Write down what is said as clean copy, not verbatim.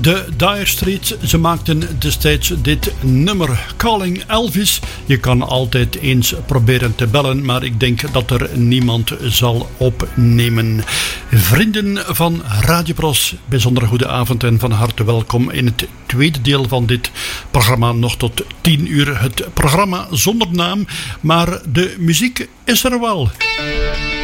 De Dire Straits, ze maakten destijds dit nummer Calling Elvis. Je kan altijd eens proberen te bellen, maar ik denk dat er niemand zal opnemen. Vrienden van Radio Bros, bijzonder goede avond en van harte welkom in het tweede deel van dit programma. Nog tot 10 uur het programma zonder naam, maar de muziek is er wel.